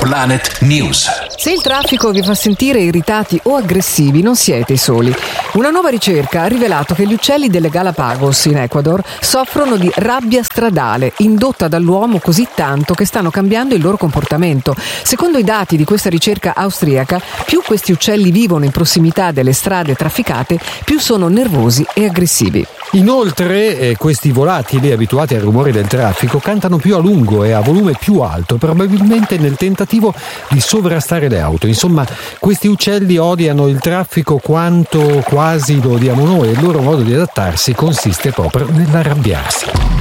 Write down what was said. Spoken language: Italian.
Planet News. Se il traffico vi fa sentire irritati o aggressivi, non siete i soli. Una nuova ricerca ha rivelato che gli uccelli delle Galapagos in Ecuador soffrono di rabbia stradale, indotta dall'uomo così tanto che stanno cambiando il loro comportamento. Secondo i dati di questa ricerca austriaca, più questi uccelli vivono in prossimità delle strade trafficate, più sono nervosi e aggressivi. Inoltre, questi volatili, abituati ai rumori del traffico, cantano più a lungo e a volume più alto, probabilmente nel tentativo di sovrastare le auto. Insomma, questi uccelli odiano il traffico quanto quasi lo odiamo noi, e il loro modo di adattarsi consiste proprio nell'arrabbiarsi.